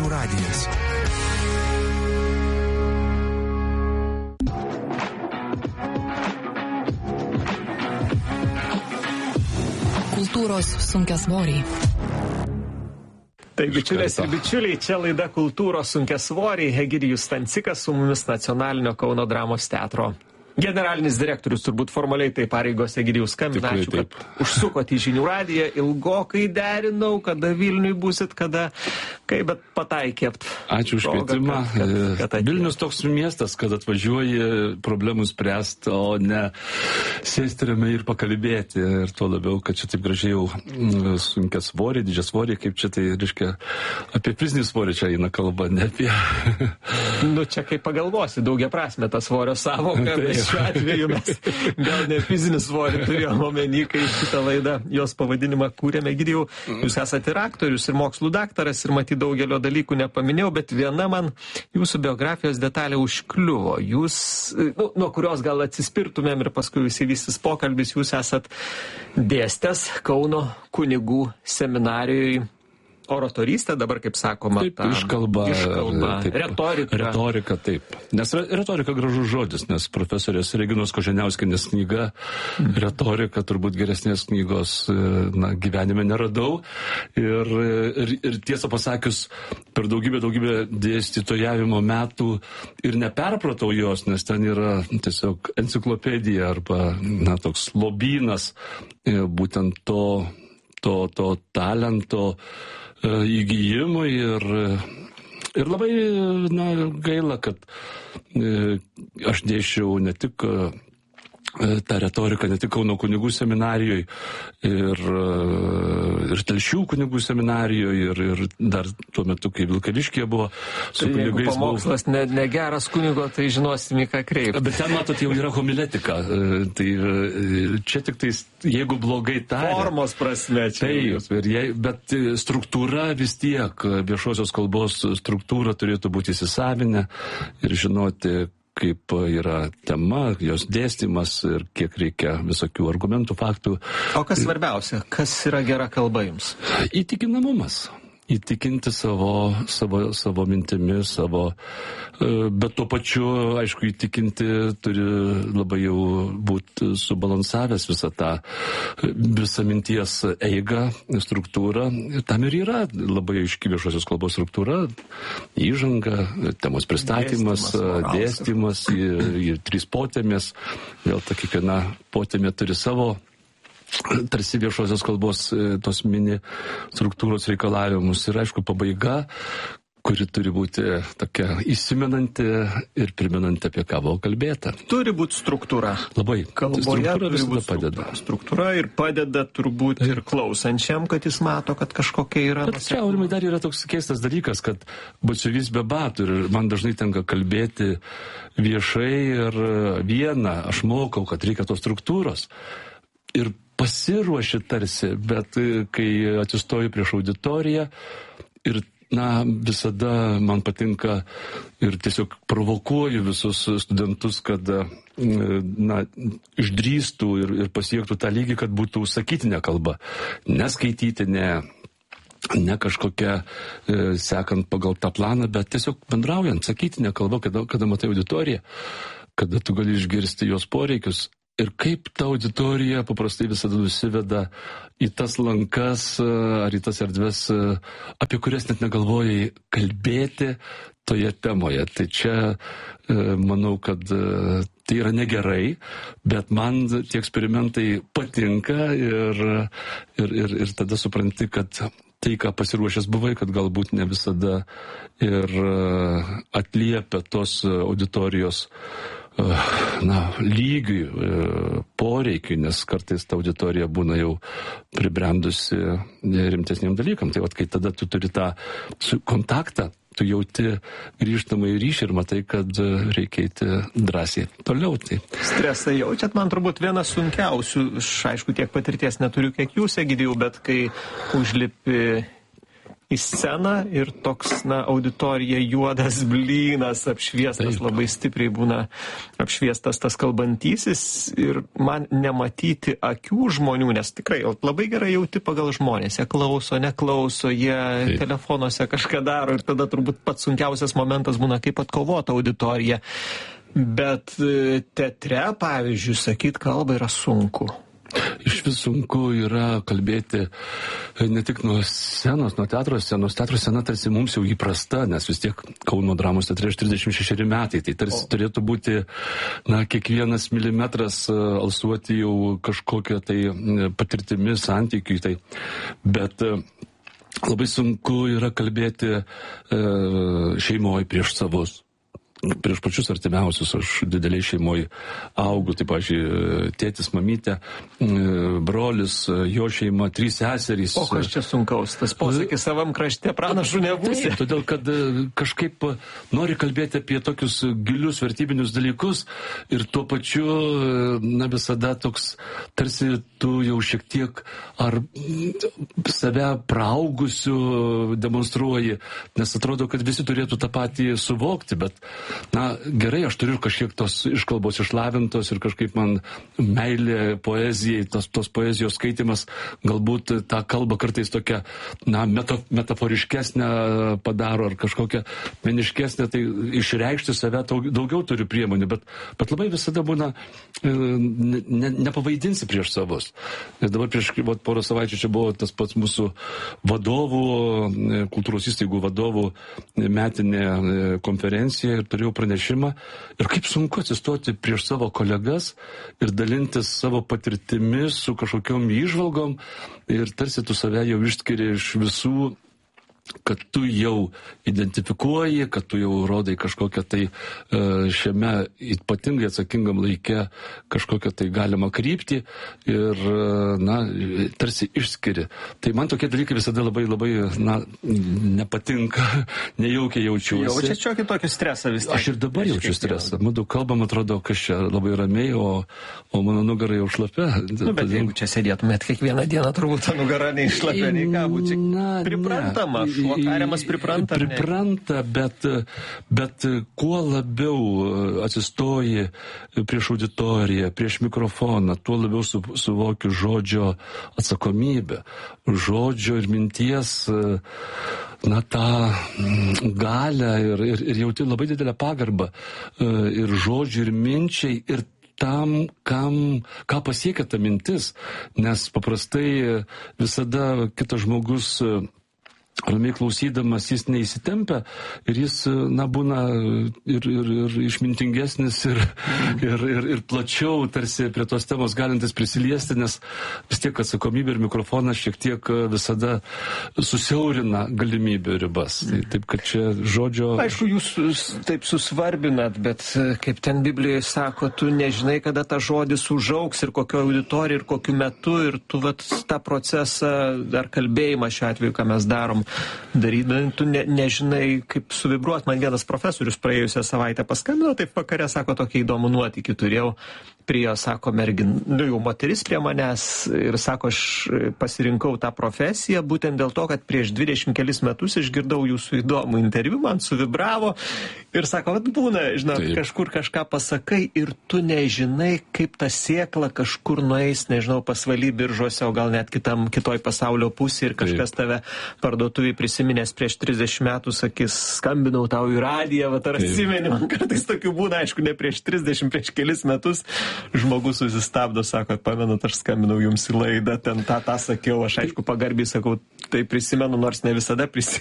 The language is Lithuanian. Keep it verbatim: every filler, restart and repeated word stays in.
Žinių radijas. Kultūros sunkiasvoriai. Tai bičiulės ir bičiuliai, čia laida Kultūros sunkiasvoriai. Egidijus Stancikas su mumis, Nacionalinio Kauno dramos teatro generalinis direktorius, turbūt formaliai tai pareigos. Egidijus, skambina, ačiū, kad užsukot į Žinių radiją. Ilgokai derinau, kada Vilniui būsit, kada, kaip, bet pataikėt. Ačiū už kvietimą. Kad, kad, kad Vilnius toks miestas, kad atvažiuoji problemų spręsti, o ne sėsti ramiai ir pakalbėti. Ir tuo labiau, kad čia taip gražiai jau sunkia svorį, didžia svorį, kaip čia tai, reiškia, apie fizinį svorį čia eina kalba, ne apie... Nu, čia kaip pagalvosi, daugia prasme tą svorio savoką. Šiuo atveju mes gal ne fizinį svorį turėjome omeny, kai šitą laidą, jos pavadinimą kūrėme. Egidijau, jūs esate ir aktorius, ir mokslų daktaras, ir matyt daugelio dalykų nepaminėjau, bet viena man jūsų biografijos detalė užkliuvo. Jūs, nu, nuo kurios gal atsispirtumėm ir paskui įsivystys pokalbis, jūs esat dėstęs Kauno kunigų seminarijoje. Oratorystė, dabar kaip sakoma, taip, ta iškalba, iškalba taip, retorika. Retorika, taip. Nes retorika gražus žodis, nes profesorės Reginos Koženiauskienės knyga, retorika, turbūt geresnės knygos na, gyvenime neradau. Ir, ir, ir tiesą pasakius, per daugybę, daugybę dėstytojavimo metų ir neperpratau jos, nes ten yra tiesiog enciklopedija arba na, toks lobynas būtent to, to, to talento įgyjimui ir, ir labai na, gaila, kad e, aš dėsčiau ne tik e, tą retoriką, ne tik Kauno kunigų seminarijoje ir, ir Telšių kunigų seminarijoje ir, ir dar tuo metu, kai Vilkaviškyje buvo su tai kunigais. Jeigu pamokslas ne, ne geras kunigo, tai žinosim, į ką kreipti. Bet ten, matot, jau yra homiletika. Tai čia tik tai, jeigu blogai taria. Formos prasme čia. Taip, ir jei, bet struktūra vis tiek, viešosios kalbos struktūra turėtų būti įsisavinę ir žinoti, kaip yra tema, jos dėstymas ir kiek reikia visokių argumentų, faktų. O kas svarbiausia? Kas yra gera kalba jums? Įtikinamumas. Įtikinti savo, savo, savo mintimi, savo, bet tuo pačiu, aišku, įtikinti turi labai jau būti subalansavęs visą tą, visą minties eigą, struktūrą. Tam ir yra labai aiški viešosios kalbos struktūra, įžanga, temos pristatymas, dėstymas, dėstymas ir, ir trys potėmės. Vėl ta kiekviena potėmė turi savo tarsi viešosios kalbos tos mini struktūros reikalavimus ir aišku pabaiga, kuri turi būti tokia įsimenanti ir primenanti, apie ką buvo kalbėta. Turi būti struktūra. Labai. Kalboje turi būti padeda. Struktūra ir padeda turbūt ir klausančiam, kad jis mato, kad kažkokia yra. Bet čia, Aurimai, dar yra toks keistas dalykas, kad batsiuvys be batų ir man dažnai tenka kalbėti viešai ir viena, aš mokau, kad reikia tos struktūros. Ir pasiruoši tarsi, bet kai atsistoju prieš auditoriją ir, na, visada man patinka ir tiesiog provokuoju visus studentus, kad, na, išdrįstų ir, ir pasiektų tą lygį, kad būtų sakytinė kalba, neskaityti, ne, ne kažkokia e, sekant pagal tą planą, bet tiesiog bendraujant, sakytinė kalba, kada, kada matai auditoriją, kada tu gali išgirsti jos poreikius. Ir kaip ta auditorija paprastai visada nusiveda į tas lankas ar į tas erdves, apie kurias net negalvojai kalbėti toje temoje. Tai čia manau, kad tai yra negerai, bet man tie eksperimentai patinka ir, ir, ir, ir tada supranti, kad tai, ką pasiruošęs buvai, kad galbūt ne visada ir atliepia tos auditorijos na, lygiui, poreikiui, nes kartais ta auditorija būna jau pribrendusi rimtesniam dalykam. Tai vat, kai tada tu turi tą kontaktą, tu jauti grįžtamą į ryšį ir matai, kad reikia eiti drąsiai toliau. Tai. Stresą jaučiat, man turbūt vienas sunkiausių, aš aišku tiek patirties neturiu, kiek jūs, Egidijau, bet kai užlipi į sceną ir toks, na, auditorija juodas blynas, apšviestas, Taip. Labai stipriai būna apšviestas tas kalbantysis ir man nematyti akių žmonių, nes tikrai labai gerai jauti pagal žmonės, jie klauso, neklauso, jie Taip. Telefonuose kažką daro ir tada turbūt pats sunkiausias momentas būna, kaip atkovota auditorija. Bet teatre, pavyzdžiui, sakyt kalbą yra sunku. Iš vis sunku yra kalbėti ne tik nuo scenos, nuo teatro scenos. Teatro scena tarsi mums jau įprasta, nes vis tiek Kauno dramos teatre aš trisdešimt šeši metai. Tai tarsi o. turėtų būti, na, kiekvienas milimetras alsuoti jau kažkokią tai patirtimi, santykiui. Tai. Bet labai sunku yra kalbėti e, šeimoje prieš savus. Prieš pačius artimiausius, aš dideliai šeimoje augu, taip, pavyzdžiui, tėtis, mamytė, brolis, jo šeima, trys seserys. O kas čia sunkaus? Tas posakis savam krašte pranašų nebūsi. Todėl, kad kažkaip nori kalbėti apie tokius gilius vertybinius dalykus ir tuo pačiu, na, visada toks, tarsi tu jau šiek tiek ar save praaugusiu demonstruoji, nes atrodo, kad visi turėtų tą patį suvokti, bet na, gerai, aš turiu kažkiek tos iškalbos išlavintos ir kažkaip man meilė poezijai, tos, tos poezijos skaitimas galbūt tą kalbą kartais tokią, na, meta, metaforiškesnę padaro ar kažkokią meniškesnę, tai išreikšti save daugiau turiu priemonių, bet, bet labai visada būna, ne, ne, nepavaidinsi prieš savus. Ir dabar prieš vat, porą savaičių čia buvo tas pats mūsų vadovų, kultūros įstaigų vadovų metinė konferencija ir turėjau pranešimą ir kaip sunku atsistoti prieš savo kolegas ir dalintis savo patirtimis su kažkokiom įžvalgom ir tarsi tu save jau išskiri iš visų, kad tu jau identifikuoji, kad tu jau rodai kažkokią tai šiame ypatingai atsakingam laike kažkokią tai galimą kryptį ir, na, tarsi išskiri. Tai man tokie dalykai visada labai, labai, na, nepatinka, nejaukiai jaučiuosi. Jaučiasi šiokį tokį stresą vis tiek. Aš ir dabar jaučiu stresą. Mūdu kalbam, atrodo, kas čia labai ramiai, o, o mano nugara jau šlapia. Nu, bet jeigu čia sėdėtumėt kiekvieną dieną, turbūt ta nugara nei šlapia, nei ką, būtų priprantama. Šuo tariamas pripranta. Pripranta, bet, bet kuo labiau atsistoji prieš auditoriją, prieš mikrofoną, tuo labiau su, suvokiu žodžio atsakomybę. Žodžio ir minties, na, tą galią ir, ir, ir jauti labai didelę pagarbą ir žodžių, ir minčiai, ir tam, kam, ką pasiekia ta mintis, nes paprastai visada kitas žmogus ramiai klausydamas jis neįsitempia ir jis, na, būna ir, ir, ir išmintingesnis ir, ir, ir, ir plačiau tarsi prie tos temos galintis prisiliesti, nes vis tiek atsakomybė ir mikrofonas šiek tiek visada susiaurina galimybių ribas. Tai, taip, kad čia žodžio... Aišku, jūs taip susvarbinat, bet kaip ten Biblijoje sako, tu nežinai, kada ta žodis užaugs ir kokio auditorija ir kokiu metu ir tu vat tą procesą ar kalbėjimą šiuo atveju, ką mes darom, darydami, tu ne, nežinai, kaip suvibruot. Man vienas profesorius praėjusią savaitę paskambino, taip vakare, sako, tokį įdomų nuotykį turėjau. Prie jo, sako, mergin, nu jau moteris prie manęs ir sako, aš pasirinkau tą profesiją būtent dėl to, kad prieš dvidešimt kelis metus išgirdau jūsų įdomų interviu, man suvibravo ir sako, vat būna, žinot, Taip. kažkur kažką pasakai ir tu nežinai, kaip ta sėkla kažkur nueis, nežinau, pasvaly biržuose, o gal net kitam, kitoj pasaulio pusėje ir kažkas Taip. tave parduotuvėje prisiminęs prieš trisdešimt metų, sakys, skambinau tau į radiją, vat ar atsimeni, man kartais tokių būna, aišku, ne prieš trisdešimt, prieš kelis metus. Žmogus susistabdo, sako, pamenat, aš skambinau jums į laidą, ten tą, tą sakiau, aš aišku pagarbiai sakau, tai prisimenu, nors ne visada prisimenu.